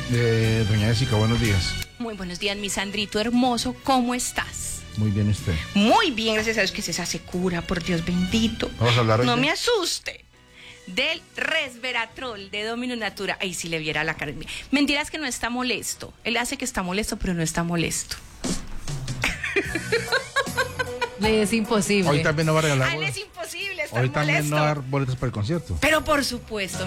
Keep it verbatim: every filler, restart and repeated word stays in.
Eh, doña Jessica, buenos días. Muy buenos días, mi Sandrito hermoso, ¿cómo estás? Muy bien, usted. Muy bien, gracias a Dios que se hace cura, por Dios bendito. Vamos a hablar hoy No de- me asuste. Del resveratrol de Domino Natura. Ay, si le viera la cara. Mentiras que no está molesto. Él hace que está molesto, pero no está molesto. Le es imposible. Hoy también no va a regalar A él boletos. es imposible estar Hoy también molesto. no va a dar boletos para el concierto. Pero por supuesto.